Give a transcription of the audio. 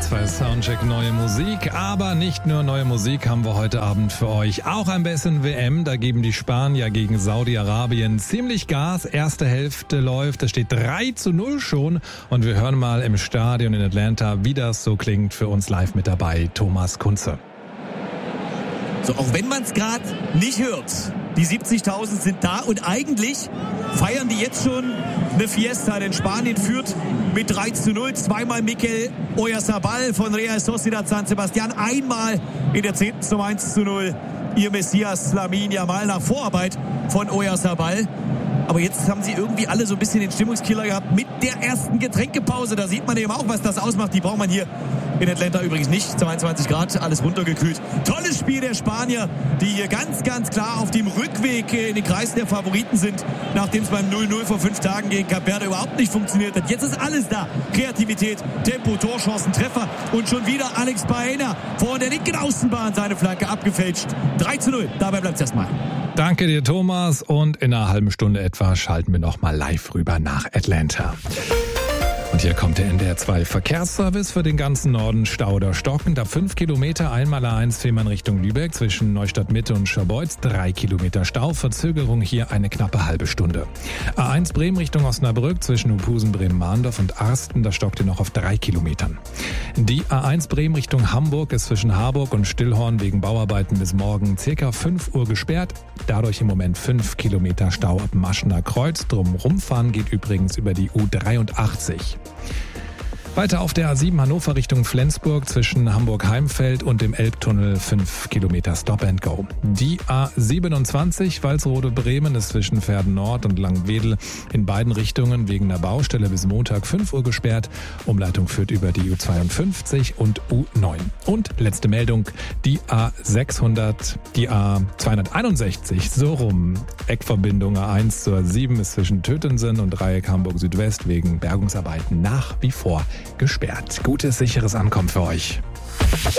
2 Soundcheck neue Musik, aber nicht nur neue Musik haben wir heute Abend für euch. Auch ein bisschen WM, da geben die Spanier gegen Saudi-Arabien ziemlich Gas. Erste Hälfte läuft, es steht 3-0 schon und wir hören mal im Stadion in Atlanta, wie das so klingt. Für uns live mit dabei Thomas Kunze. So, auch wenn man es gerade nicht hört, die 70.000 sind da und eigentlich feiern die jetzt schon eine Fiesta, denn Spanien führt mit 3-0, zweimal Mikel Oyarzabal von Real Sociedad San Sebastian, einmal in der 10. zum 1-0 ihr Messias Lamine Yamal nach Vorarbeit von Oyarzabal. Aber jetzt haben sie irgendwie alle so ein bisschen den Stimmungskiller gehabt mit der ersten Getränkepause. Da sieht man eben auch, was das ausmacht. Die braucht man hier in Atlanta übrigens nicht. 22 Grad, alles runtergekühlt. Tolles Spiel der Spanier, die hier ganz, ganz klar auf dem Rückweg in den Kreis der Favoriten sind, nachdem es beim 0-0 vor 5 Tagen gegen Cap Verde überhaupt nicht funktioniert hat. Jetzt ist alles da. Kreativität, Tempo, Torchancen, Treffer und schon wieder Alex Baena vor der linken Außenbahn seine Flanke abgefälscht. 3-0, dabei bleibt es erstmal. Danke dir, Thomas. Und in einer halben Stunde etwa schalten wir nochmal live rüber nach Atlanta. Und hier kommt der NDR 2 Verkehrsservice für den ganzen Norden. Stauder stockend ab 5 Kilometer, einmal A1 Fehmarn Richtung Lübeck zwischen Neustadt Mitte und Scharbeutz. 3 Kilometer Stau, Verzögerung hier eine knappe halbe Stunde. A1 Bremen Richtung Osnabrück zwischen Uphusen, Bremen-Mahndorf und Arsten. Da stockt ihr noch auf 3 Kilometern. Die A1 Bremen Richtung Hamburg ist zwischen Harburg und Stillhorn wegen Bauarbeiten bis morgen ca. 5 Uhr gesperrt. Dadurch im Moment 5 Kilometer Stau ab Maschener Kreuz. Drum rumfahren geht übrigens über die U83. Weiter auf der A7 Hannover Richtung Flensburg zwischen Hamburg-Heimfeld und dem Elbtunnel 5 Kilometer Stop and Go. Die A27 Walsrode-Bremen ist zwischen Verden Nord und Langwedel in beiden Richtungen wegen der Baustelle bis Montag 5 Uhr gesperrt. Umleitung führt über die U52 und U9. Und letzte Meldung, die A261, so rum. Eckverbindung A1 zur 7 ist zwischen Tötensen und Dreieck Hamburg Südwest wegen Bergungsarbeiten nach wie vor gesperrt. Gutes, sicheres Ankommen für euch.